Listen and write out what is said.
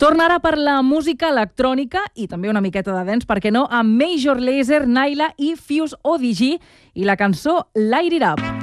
Torna ara per la música electrònica i també una miqueta de dance, per què no, amb Major Lazer, Naila i Fuse ODG i la cançó Light It Up.